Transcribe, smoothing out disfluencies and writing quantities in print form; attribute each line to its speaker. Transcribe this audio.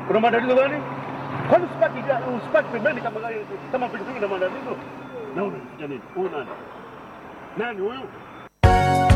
Speaker 1: Kuna matatizo gani? Kwani usipaki pembeni kama pilipili na matatizo? Na unasikia nini? Huyu nani? Nani huyu?